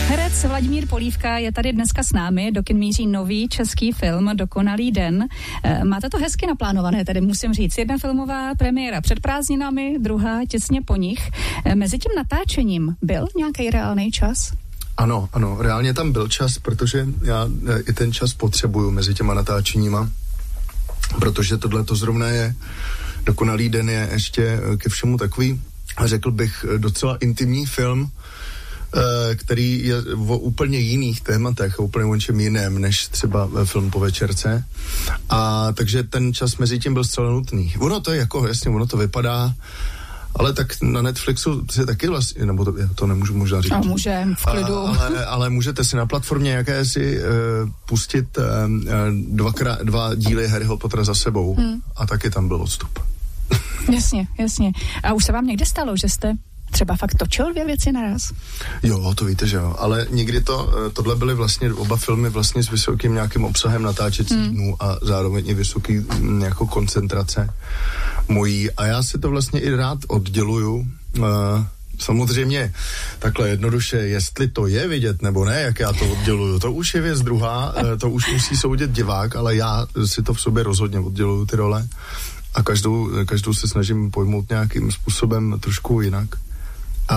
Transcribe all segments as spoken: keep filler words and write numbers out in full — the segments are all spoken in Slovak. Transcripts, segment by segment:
Herec Vladimír Polívka je tady dneska s námi, do kin míří nový český film Dokonalý den. Máte to hezky naplánované, tedy musím říct. Jedna filmová premiéra před prázdninami, druhá těsně po nich. Mezi tím natáčením byl nějaký reálný čas? Ano, ano, reálně tam byl čas, protože já i ten čas potřebuju mezi těma natáčeníma, protože tohle to zrovna je, Dokonalý den je ještě ke všemu takový, řekl bych, docela intimní film, který je o úplně jiných tématech, úplně o něčem jiném, než třeba film Po večerce. A takže ten čas mezi tím byl zcela nutný. Ono to je jako, jasně, ono to vypadá, ale tak na Netflixu si taky vlastně, nebo to, to nemůžu možná říct. A může, v klidu. A, ale, ale můžete si na platformě jaké si uh, pustit uh, dvakrát, dva díly Harryho Pottera za sebou hmm. a taky tam byl odstup. Jasně, jasně. A už se vám někde stalo, že jste třeba fakt točil dvě věci naraz? Jo, to víte, že jo. Ale někdy to, tohle byly vlastně oba filmy vlastně s vysokým nějakým obsahem natáčecích hmm. dnů a zároveň i vysoký jako koncentrace mojí. A já si to vlastně i rád odděluju. Uh, samozřejmě takhle jednoduše, jestli to je vidět nebo ne, jak já to odděluju, to už je věc druhá, uh, to už musí soudit divák, ale já si to v sobě rozhodně odděluju ty role. A každou, každou se snažím pojmout nějakým způsobem trošku jinak. A,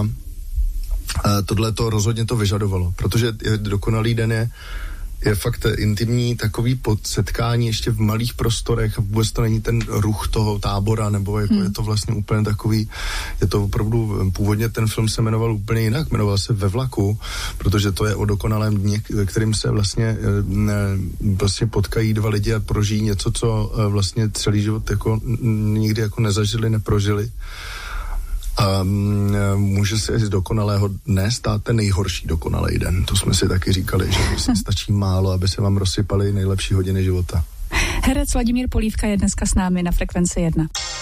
a tohle to rozhodně to vyžadovalo, protože Dokonalý den je, je fakt intimní takový podsetkání ještě v malých prostorech a vůbec to není ten ruch toho tábora, nebo jako hmm. je to vlastně úplně takový, je to opravdu, původně ten film se jmenoval úplně jinak, jmenoval se Ve vlaku, protože to je o dokonalém dně, ve kterým se vlastně, ne, vlastně potkají dva lidi a prožijí něco, co vlastně celý život jako nikdy jako nezažili, neprožili. A může se z dokonalého dne stát ten nejhorší dokonalý den. To jsme si taky říkali, že vlastně stačí málo, aby se vám rozsypaly nejlepší hodiny života. Herec Vladimír Polívka je dneska s námi na Frekvenci jedna.